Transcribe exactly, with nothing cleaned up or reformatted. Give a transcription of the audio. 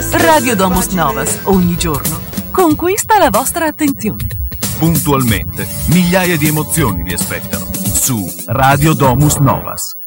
Radio Domus Novas, ogni giorno, conquista la vostra attenzione. Puntualmente, migliaia di emozioni vi aspettano su Radio Domus Novas.